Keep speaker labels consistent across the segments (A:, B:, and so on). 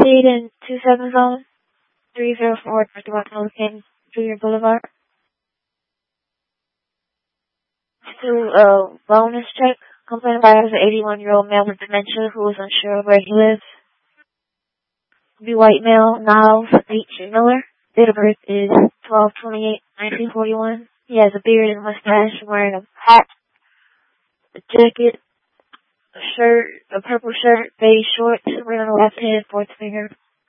A: proceed in 27 zone, 304 Northwest Hurricane Junior Boulevard. To wellness check, complained by an 81-year-old male with dementia who was unsure of where he lives. Be white male, Niles H. Miller. Date of birth is 12/28/1941. He has a beard and mustache, wearing a hat, a jacket, a shirt, a purple shirt, beige shorts, ring on the left hand, fourth finger.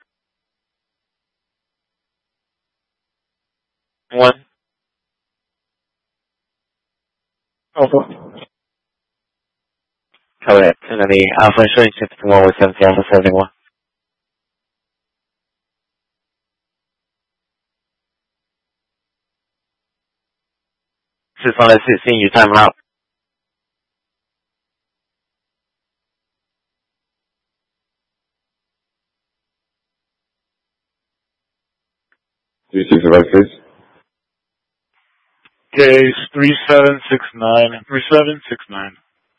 B: 1. Correct. And then the Alpha Insurance 51 with 70 Alpha 71. This is on that 16, your time out.
C: Please.
D: Case 3769. 3769.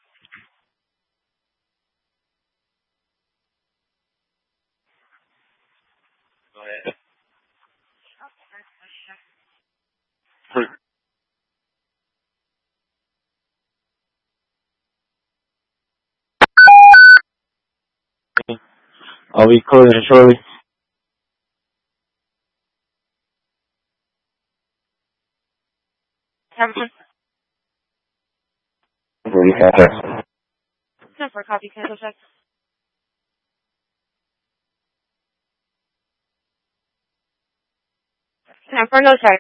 B: Go ahead. Are we closing it shortly?
A: Time for a copy cancel check. Time for no check.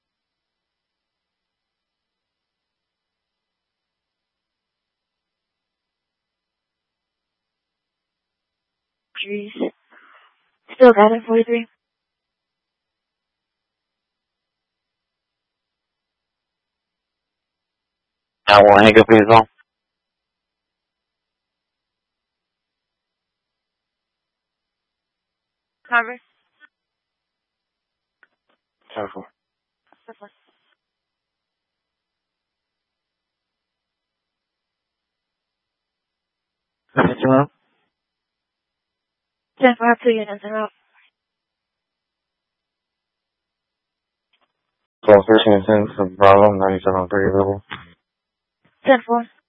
A: Jeez. Still got it, 43.
B: I won't hang up in his own.
A: Cover.
B: Careful. 10
A: 10 for 2 units in route.
C: 12, 13, and 10 from Bravo, 97 on 3 available.
A: 10-4.